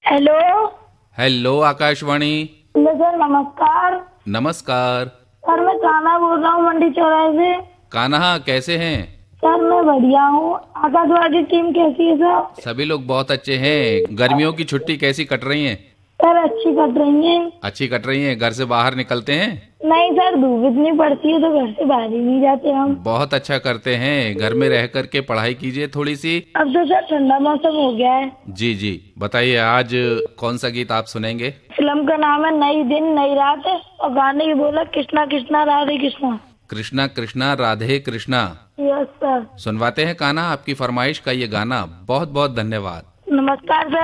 Hello. Hello Akashvani. Hello sir, नमस्कार। नमस्कार। Sir मैं कान्हा बोल रहा हूँ मंडी चौराहे से। कान्हा कैसे हैं? सर मैं बढ़िया हूँ। आकाशवाणी टीम कैसी है सर? सभी लोग बहुत अच्छे हैं। गर्मियों की छुट्टी कैसी कट रही हैं? सर अच्छी कट रही है। अच्छी कट रही हैं। घर से बाहर निकलते हैं? नहीं सर, धूप इतनी पड़ती है तो घर से बाहर ही नहीं जाते हम। बहुत अच्छा करते हैं। घर में रह करके पढ़ाई कीजिए थोड़ी सी। अब तो सर ठंडा मौसम हो गया है। जी जी, बताइए आज कौन सा गीत आप सुनेंगे? फिल्म का नाम है नई दिन नई रात और गाने की बोला कृष्णा कृष्णा राधे कृष्णा। कृष्णा कृष्णा राधे कृष्णा। Yes sir. सुनवाते हैं कान्हा आपकी फरमाइश का ये गाना। बहुत बहुत धन्यवाद। नमस्कार सर।